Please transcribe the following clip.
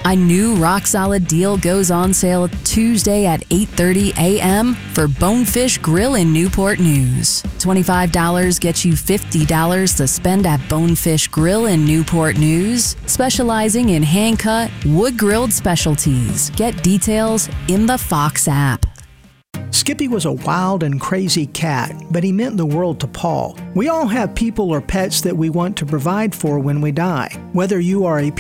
A new rock-solid deal goes on sale Tuesday at 8:30 a.m. for Bonefish Grill in Newport News. $25 gets you $50 to spend at Bonefish Grill in Newport News, specializing in hand-cut, wood-grilled specialties. Get details in the Fox app. Skippy was a wild and crazy cat, but he meant the world to Paul. We all have people or pets that we want to provide for when we die. Whether you are a